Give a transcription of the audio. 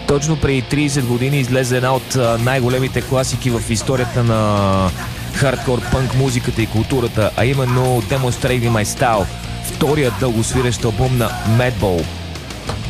Точно преди 30 години излезе една от най-големите класики в историята на хардкор пънк музиката и културата, а именно Demonstrating My Style, вторият дългосвирещ албум на Madball.